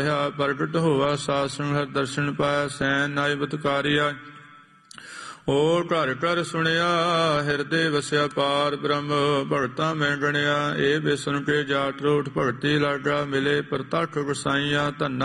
ਪ੍ਰਗਟ ਹੋਵਾ ਸਾਧ ਸੰਗ ਹਰਿ ਦਰਸ਼ਨ ਪਾਇਆ। ਸੈਨ ਨਾਇ ਬਤਕਾਰਿਆ ਓ ਘਰ ਘਰ ਸੁਣਿਆ। ਹਿਰਦੇ ਵਸਿਆ ਪਾਰ ਬ੍ਰਹਮ ਭਗਤਾਂ ਮੈਂ ਗਣਿਆ। ਇਹ ਬਿਸਨ ਕੇ ਜਾਟ ਰੋਟ ਭਗਤੀ ਲਾਗਾ ਮਿਲੇ ਪ੍ਰਤੱਖ ਗੁਸਾਈਆਂ ਧੰਨਾ